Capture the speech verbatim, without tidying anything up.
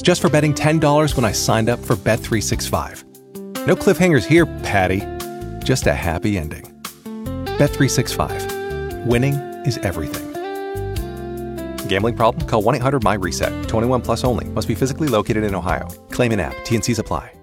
just for betting ten dollars when I signed up for Bet three sixty-five. No cliffhangers here, Patty. Just a happy ending. Bet three sixty-five. Winning is everything. Gambling problem? Call one eight hundred M Y RESET. twenty-one plus only. Must be physically located in Ohio. Claim in app. T N Cs apply.